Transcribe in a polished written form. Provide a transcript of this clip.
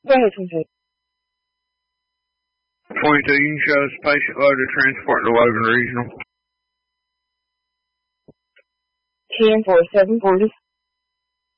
Go ahead, 22. 22, you can show us patient loaded transport to Logan Regional. 10-4-7-40.